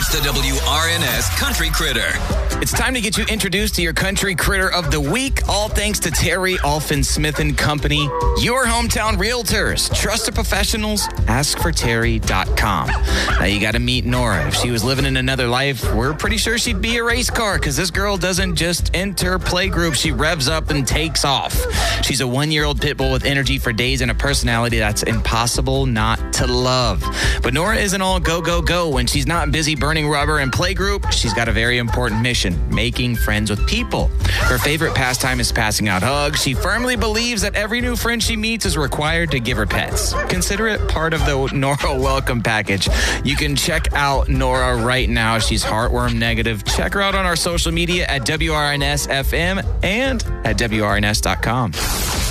It's the WRNS Country Critter. It's time to get you introduced to your country critter of the week, all thanks to Terry Alfin Smith & Company, your hometown realtors. Trusted professionals, askforterry.com. Now, you got to meet Nora. If she was living in another life, we're pretty sure she'd be a race car, because this girl doesn't just enter playgroup, she revs up and takes off. She's a 1-year-old pit bull with energy for days and a personality that's impossible not to love. But Nora isn't all go, go, go. When she's not busy burning rubber in playgroup, she's got a very important mission: making friends with people. Her favorite pastime is passing out hugs. She firmly believes that every new friend she meets is required to give her pets. Consider it part of the Nora welcome package. You can check out Nora right now. She's heartworm negative. Check her out on our social media at WRNS FM and at WRNS.com.